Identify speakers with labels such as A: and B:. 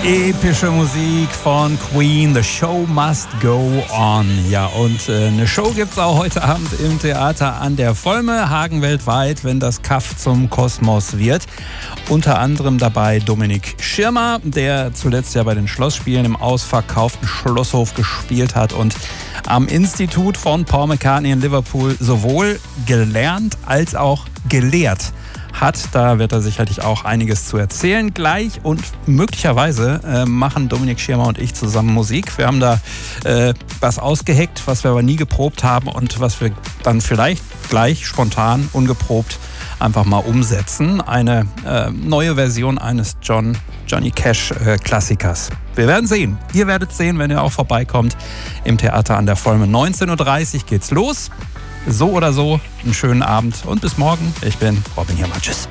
A: Epische Musik von Queen, The Show Must Go On. Ja, und eine Show gibt's auch heute Abend im Theater an der Volme, Hagen weltweit, wenn das Kaff zum Kosmos wird. Unter anderem dabei Dominik Schirmer, der zuletzt ja bei den Schlossspielen im ausverkauften Schlosshof gespielt hat und am Institut von Paul McCartney in Liverpool sowohl gelernt als auch gelehrt hat. Da wird er sicherlich auch einiges zu erzählen gleich und möglicherweise machen Dominik Schirmer und ich zusammen Musik. Wir haben da was ausgeheckt, was wir aber nie geprobt haben und was wir dann vielleicht gleich spontan, ungeprobt einfach mal umsetzen. Eine neue Version eines Johnny Cash Klassikers. Wir werden sehen. Ihr werdet sehen, wenn ihr auch vorbeikommt im Theater an der Volme. 19.30 Uhr geht's los. So oder so, einen schönen Abend und bis morgen. Ich bin Robin Hirmer. Tschüss.